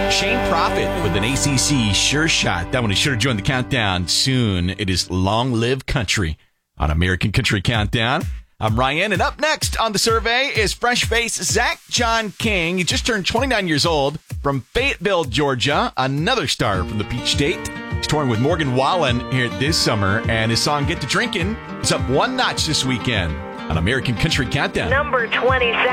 Shane Prophet with an ACC Sure Shot. That one is sure to join the countdown soon. It is Long Live Country on American Country Countdown. I'm Ryan, and up next on the survey is fresh face Zach John King. He just turned 29 years old from Fayetteville, Georgia, another star from the Peach State. He's touring with Morgan Wallen here this summer, and his song Get to Drinkin' is up one notch this weekend on American Country Countdown. Number 27.